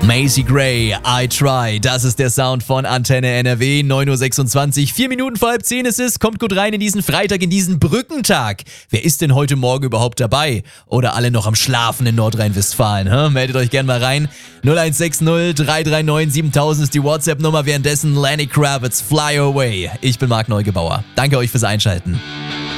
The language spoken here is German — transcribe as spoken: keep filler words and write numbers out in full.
Macy Gray, I Try, das ist der Sound von Antenne N R W, neun Uhr sechsundzwanzig, vier Minuten vor halb zehn ist es, kommt gut rein in diesen Freitag, in diesen Brückentag. Wer ist denn heute Morgen überhaupt dabei? Oder alle noch am Schlafen in Nordrhein-Westfalen? Hm? Meldet euch gerne mal rein. null eins sechs null drei drei neun siebentausend ist die WhatsApp-Nummer, währenddessen Lenny Kravitz, Fly Away. Ich bin Marc Neugebauer. Danke euch fürs Einschalten.